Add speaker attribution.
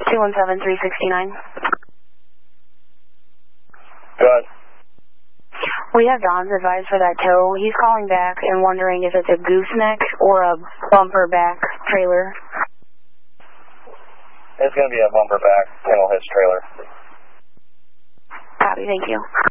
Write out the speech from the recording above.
Speaker 1: 217-369.
Speaker 2: Go ahead.
Speaker 1: We have Don's advice for that tow. He's calling back and wondering if it's a gooseneck or a bumper back trailer.
Speaker 2: It's going to be a bumper back panel hitch trailer.
Speaker 1: Copy, thank you.